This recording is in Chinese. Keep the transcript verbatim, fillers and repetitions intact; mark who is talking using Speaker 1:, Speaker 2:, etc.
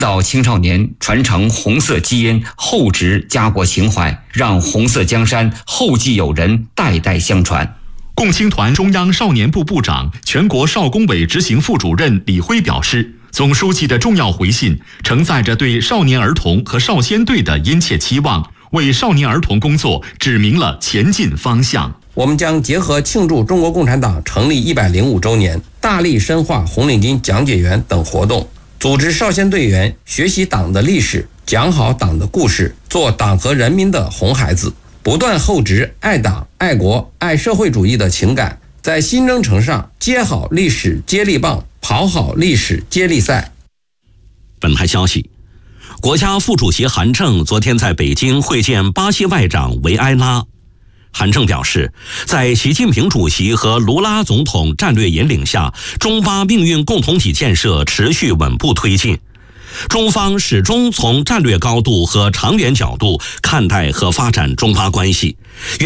Speaker 1: 到青少年传承红色基因，厚植家国情怀，让红色江山后继有人，代代相传。
Speaker 2: 共青团中央少年部部长、全国少工委执行副主任李辉表示，总书记的重要回信承载着对少年儿童和少先队的殷切期望，为少年儿童工作指明了前进方向。
Speaker 3: 我们将结合庆祝中国共产党成立一百零五周年，大力深化红领巾讲解员等活动，组织少先队员学习党的历史，讲好党的故事，做党和人民的红孩子，不断厚植爱党、爱国、爱社会主义的情感，在新征程上接好历史接力棒，跑好历史接力赛。
Speaker 4: 本台消息，国家副主席韩正昨天在北京会见巴西外长维埃拉。韩正表示，在习近平主席和卢拉总统战略引领下，中巴命运共同体建设持续稳步推进。中方始终从战略高度和长远角度看待和发展中巴关系。